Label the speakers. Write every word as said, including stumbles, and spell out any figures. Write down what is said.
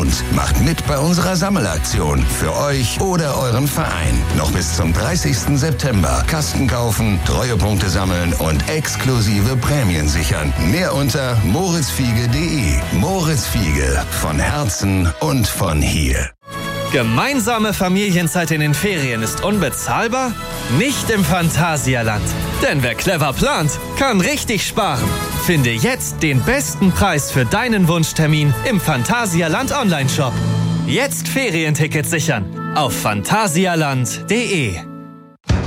Speaker 1: lohnt. Macht mit bei unserer Sammelaktion für euch oder euren Verein. Noch bis zum dreißigsten September. Kasten kaufen, Treuepunkte sammeln und exklusive Prämien sichern. Mehr unter moritzfiege punkt de. Moritz Fiege. Von Herzen und von hier.
Speaker 2: Gemeinsame Familienzeit in den Ferien ist unbezahlbar? Nicht im Phantasialand. Denn wer clever plant, kann richtig sparen. Finde jetzt den besten Preis für deinen Wunschtermin im Phantasialand Online-Shop. Jetzt Ferientickets sichern auf phantasialand punkt de.